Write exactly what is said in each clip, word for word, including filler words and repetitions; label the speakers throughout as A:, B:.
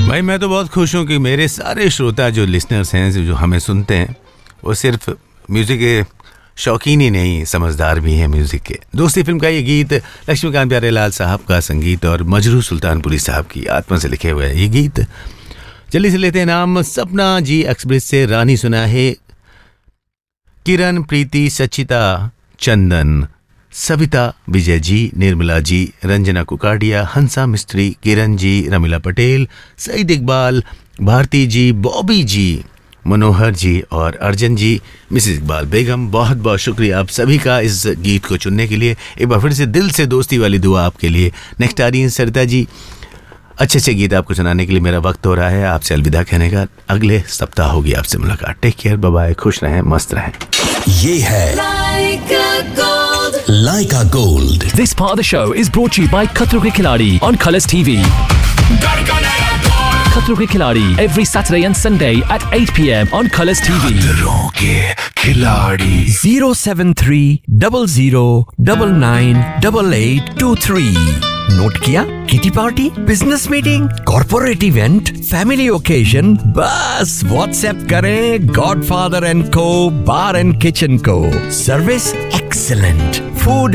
A: भाई मैं तो बहुत खुश हूँ कि मेरे सारे श्रोता जो लिसनर्स हैं, जो हमें सुनते हैं, वो सिर्फ म्यूज़िक के शौकीन ही नहीं, समझदार भी हैं म्यूज़िक के। दोस्ती फिल्म का ये गीत लक्ष्मीकांत प्यारेलाल साहब का संगीत और मजरू सुल्तानपुरी साहब की आत्मा से लिखे हुए हैं ये गीत। जल्दी से लेते हैं नाम। सपना जी एक्सप्रेस से रानी सुना है किरण, प्रीति, सचिता, चंदन, सविता, विजय जी, निर्मला जी, रंजना कुकाडिया, हंसा मिस्त्री, किरण जी, रमीला पटेल, सईद इकबाल, भारती जी, बॉबी जी, मनोहर जी और अर्जन जी, मिसेस इकबाल बेगम। बहुत बहुत शुक्रिया आप सभी का इस गीत को चुनने के लिए। एक बार फिर से दिल से दोस्ती वाली दुआ आपके लिए। नेक्स्ट आ रही है सरिता जी। अच्छे अच्छे गीत आपको सुनाने के लिए मेरा वक्त हो रहा है आपसे अलविदा कहने का। अगले सप्ताह होगी आपसे मुलाकात। टेक केयर, बाय बाय, खुश रहें, मस्त रहें।
B: ये है Laika Gold.
C: This part of the show is brought to you by Khatro Ke Khiladi on Colours T V. Khatro Ke Khiladi every Saturday and Sunday at eight p m on Colours T V.
B: Khatro Ke Khiladi.
C: zero seven three zero zero nine nine eight eight two three.
D: Note किया? Kitty party, business meeting, corporate event, family occasion, बस WhatsApp करें godfather and को बार and kitchen को। Service excellent, food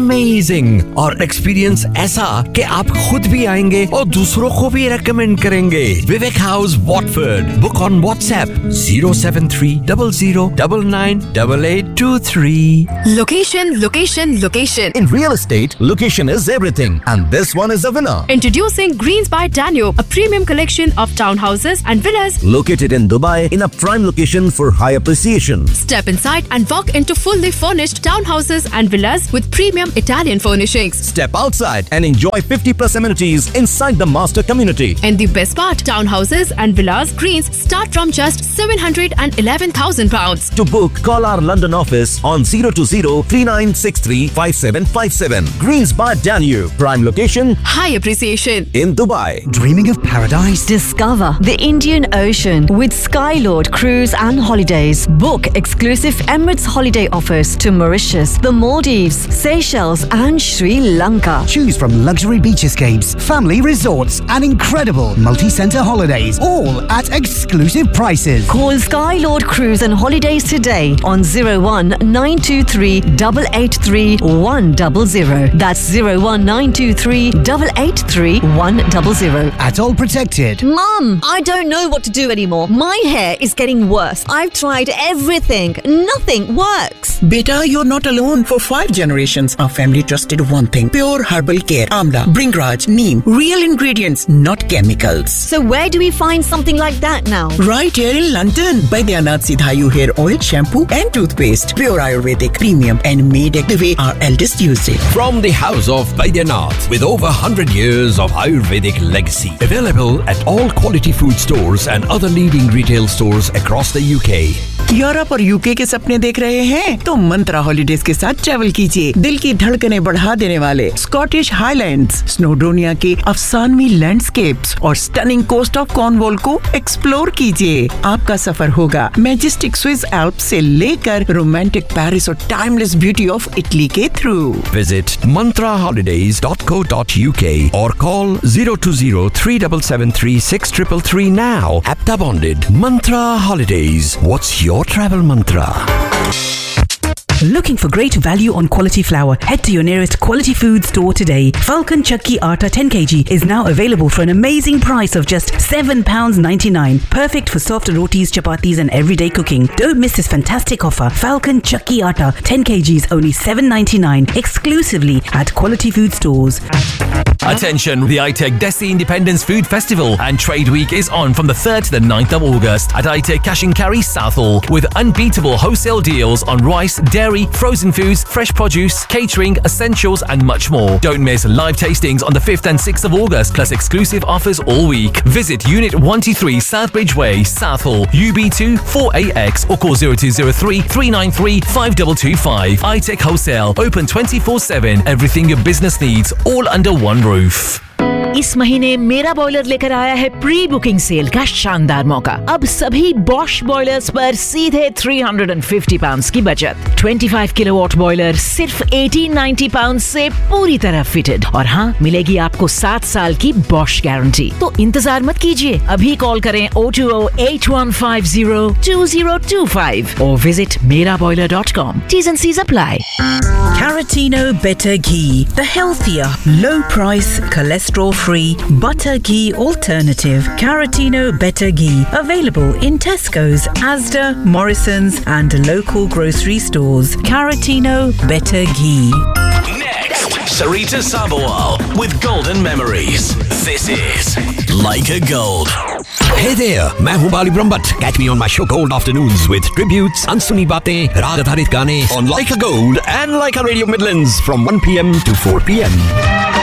D: amazing और experience ऐसा कि आप खुद भी आएंगे और दूसरों को भी रेकमेंड करेंगे। विवेक house Watford. Book on WhatsApp zero seven three zero zero nine nine eight eight two three.
E: Location, location, location.
B: In real estate, location is everything, and this one is a winner.
E: Introducing Greens by Danube, a premium collection of townhouses and villas
B: located in Dubai in a prime location for high appreciation.
E: Step inside and walk into fully furnished townhouses and villas with premium Italian furnishings.
B: Step outside and enjoy fifty plus amenities inside the master community.
E: And the best part, townhouses and villas Greens start from just seven hundred eleven thousand pounds.
B: To book, call our London office on zero two zero three nine six three five seven five seven. Greens by Danube, prime location,
E: high appreciation
B: in Dubai.
F: Dreaming of paradise?
G: Discover the Indian Ocean with Skylord Cruise and Holidays. Book exclusive Emirates holiday offers to Mauritius, the Maldives, Seychelles and Sri Lanka.
F: Choose from luxury beach escapes, family resorts and incredible multi-center holidays, all at exclusive prices.
G: Call Skylord Cruise and Holidays today on zero one nine two three eight eight three one zero zero. That's zero one nine two three eight eight three one zero zero.
F: At all protected.
G: Mum, I don't know what to do anymore. My hair is getting worse. I've tried everything. Nothing works.
H: Beta, you're not alone. For five generations, our family trusted one thing. Pure herbal care. Amla, Bringraj, Neem. Real ingredients, not chemicals.
G: So where do we find something like that now?
H: Right here in London. Baidyanath Sidhayu hair oil, shampoo and toothpaste. Pure Ayurvedic, premium and made the way our eldest used it.
I: From the house of Baidyanath, with over one hundred years of Ayurvedic legacy. Available at all quality food stores and other leading retail stores across the U K.
H: Europe और UK के सपने देख रहे हैं तो मंत्रा holidays के साथ travel कीजिए। दिल की धड़कनें बढ़ा देने वाले स्कॉटिश हाईलैंड्स, स्नोडोनिया के अफसानवी लैंडस्केप्स और स्टनिंग कोस्ट ऑफ कॉर्नवॉल को एक्सप्लोर कीजिए। आपका सफर होगा मैजेस्टिक स्विस एल्प्स से लेकर रोमांटिक पेरिस और टाइमलेस ब्यूटी ऑफ इटली के through.
I: Visit mantra holidays dot co dot u k or call zero two zero three seven seven three six three three now. Apta bonded. Mantra Holidays. What's your travel mantra?
J: Looking for great value on quality flour? Head to your nearest quality food store today. Falcon Chakki Atta ten kilograms is now available for an amazing price of just seven pounds ninety-nine. Perfect for soft rotis, chapatis and everyday cooking. Don't miss this fantastic offer. Falcon Chakki Atta ten kilograms only seven ninety-nine exclusively at quality food stores.
C: Attention, the I T E C Desi Independence Food Festival and Trade Week is on from the third to the ninth of August at I T E C Cash and Carry Southall with unbeatable wholesale deals on rice, dairy, frozen foods, fresh produce, catering, essentials and much more. Don't miss live tastings on the fifth and sixth of August plus exclusive offers all week. Visit Unit one two three Southbridge Way, Southall, U B two four A X or call zero two zero three three nine three five two two five. I T E C Wholesale, open twenty-four seven. Everything your business needs, all under one roof.
K: इस महीने मेरा boiler लेकर आया है pre booking cell का शानदार मौका। अब सभी बॉश बॉयलर्स पर सीधे तीन सौ पचास पाउंड की बचत। पच्चीस किलोवाट बॉयलर सिर्फ अठारह सौ नब्बे पाउंड से पूरी तरह फिटेड। और हाँ, मिलेगी आपको सात साल की बॉश गारंटी। तो इंतजार मत कीजिए, अभी कॉल करें O two O eight one five zero to zero to five और विजिट मेरा boiler dot com. T's and C's apply.
J: Caratino Better Ghee, the healthier, low-price, cholesterol-free butter ghee alternative. Caratino Better Ghee, available in Tesco's, Asda, Morrison's, and local grocery stores. Caratino Better Ghee.
C: Next, Sarita Sabawal with Golden Memories. This is Like a Gold.
I: Hey there, मैं हूँ बाली Brahmbhatt. Catch me on my show Gold Afternoons with tributes, अनसुनी बातें, राग आधारित गाने on Like a Gold and Like a Radio Midlands from one p m to four p m